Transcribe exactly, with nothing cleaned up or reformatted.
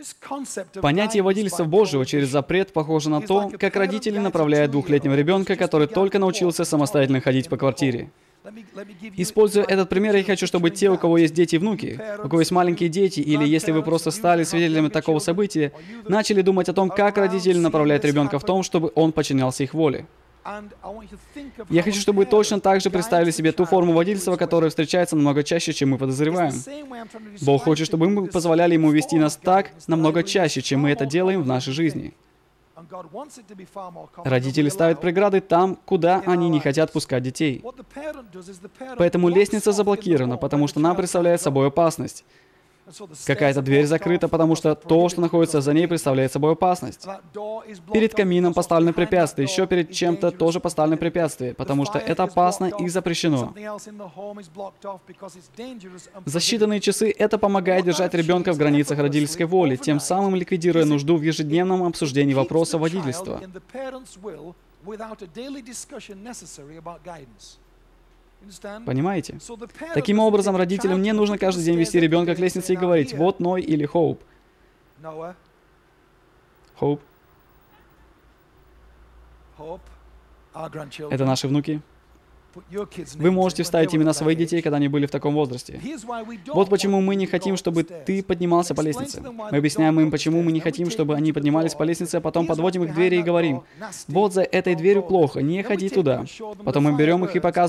Понятие водительства Божьего через запрет похоже на то, как родители направляют двухлетнего ребенка, который только научился самостоятельно ходить по квартире. Используя этот пример, я хочу, чтобы те, у кого есть дети и внуки, у кого есть маленькие дети, или если вы просто стали свидетелями такого события, начали думать о том, как родители направляют ребенка в том, чтобы он подчинялся их воле. Я хочу, чтобы вы точно так же представили себе ту форму водительства, которая встречается намного чаще, чем мы подозреваем. Бог хочет, чтобы мы позволяли Ему вести нас так намного чаще, чем мы это делаем в нашей жизни. Родители ставят преграды там, куда они не хотят пускать детей. Поэтому лестница заблокирована, потому что она представляет собой опасность. Какая-то дверь закрыта, потому что то, что находится за ней, представляет собой опасность. Перед камином поставлено препятствие, еще перед чем-то тоже поставлено препятствие, потому что это опасно и запрещено. За считанные часы это помогает держать ребенка в границах родительской воли, тем самым ликвидируя нужду в ежедневном обсуждении вопроса водительства. Понимаете? Таким образом, родителям не нужно каждый день вести ребенка к лестнице и говорить: «Вот Ной» или «Хоуп». Хоуп. Это наши внуки. Вы можете вставить имена своих детей, когда они были в таком возрасте. Вот почему мы не хотим, чтобы ты поднимался по лестнице. Мы объясняем им, почему мы не хотим, чтобы они поднимались по лестнице, а потом подводим их к двери и говорим: «Вот за этой дверью плохо, не ходи туда». Потом мы берем их и показываем